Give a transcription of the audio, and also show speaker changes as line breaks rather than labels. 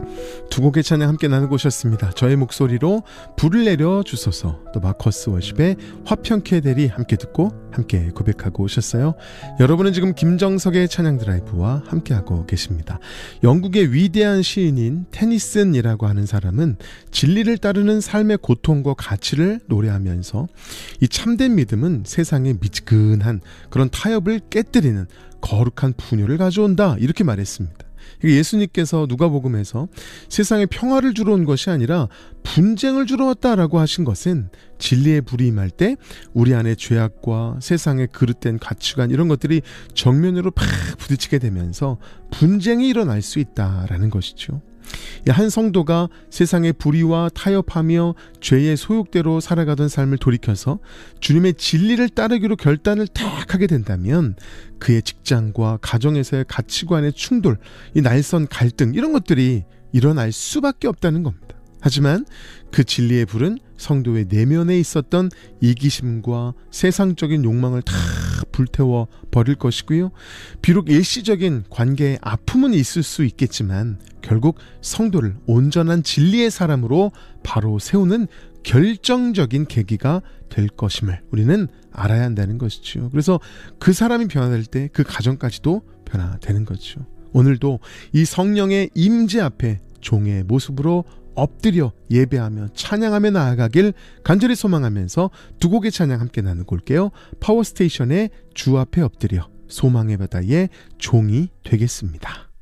두 곡의 찬양 함께 나누고 오셨습니다. 저의 목소리로 불을 내려 주소서, 또 마커스 워십의 화평케 되리 함께 듣고 함께 고백하고 오셨어요. 여러분은 지금 김정석의 찬양 드라이브와 함께하고 계십니다. 영국의 위대한 시인인 테니슨이라고 하는 사람은 진리를 따르는 삶의 고통과 가치를 노래하면서 이 참된 믿음은 세상의 미지근한 그런 타협을 깨뜨리는 거룩한 분유를 가져온다, 이렇게 말했습니다. 예수님께서 누가복음에서 세상에 평화를 주러 온 것이 아니라 분쟁을 주러 왔다라고 하신 것은 진리의 불이 임할 때 우리 안에 죄악과 세상의 그릇된 가치관, 이런 것들이 정면으로 팍 부딪히게 되면서 분쟁이 일어날 수 있다라는 것이죠. 한 성도가 세상의 불의와 타협하며 죄의 소욕대로 살아가던 삶을 돌이켜서 주님의 진리를 따르기로 결단을 딱 하게 된다면 그의 직장과 가정에서의 가치관의 충돌, 이 날선 갈등, 이런 것들이 일어날 수밖에 없다는 겁니다. 하지만 그 진리의 불은 성도의 내면에 있었던 이기심과 세상적인 욕망을 다 불태워 버릴 것이고요. 비록 일시적인 관계의 아픔은 있을 수 있겠지만 결국 성도를 온전한 진리의 사람으로 바로 세우는 결정적인 계기가 될 것임을 우리는 알아야 한다는 것이죠. 그래서 그 사람이 변화될 때 그 가정까지도 변화되는 거죠. 오늘도 이 성령의 임재 앞에 종의 모습으로 엎드려 예배하며 찬양하며 나아가길 간절히 소망하면서 두 곡의 찬양 함께 나누고 올게요. 파워스테이션의 주 앞에 엎드려, 소망의 바다의 종이 되겠습니다.